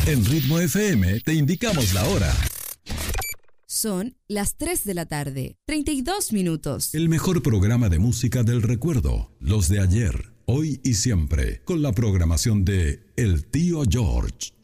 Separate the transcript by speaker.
Speaker 1: En Ritmo FM te indicamos la hora.
Speaker 2: Son las 3 de la tarde, 32 minutos.
Speaker 1: El mejor programa de música del recuerdo, los de ayer, hoy y siempre, con la programación de El Tío George.